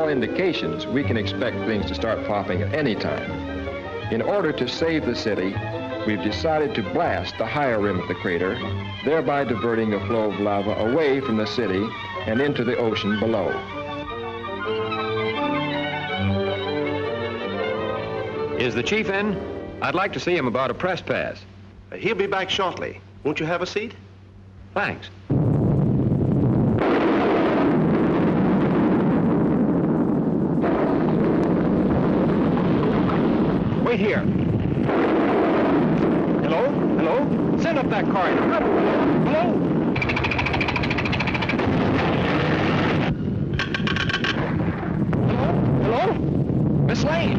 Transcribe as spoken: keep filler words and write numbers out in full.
all indications, we can expect things to start popping at any time. In order to save the city, we've decided to blast the higher rim of the crater, thereby diverting the flow of lava away from the city and into the ocean below. Is the chief in? I'd like to see him about a press pass. He'll be back shortly. Won't you have a seat? Thanks. Wait here. Hello? Hello? Send up that corridor. Hello? Hello? Hello? Miss Lane?